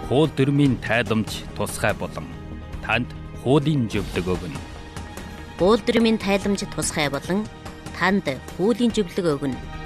хууль дүрмийн тайламж тусгай болон танд хуулийн зөвлөг өгнө. Хууль дүрмийн тайламж тусгай болон танд хуулийн зөвлөг өгнө.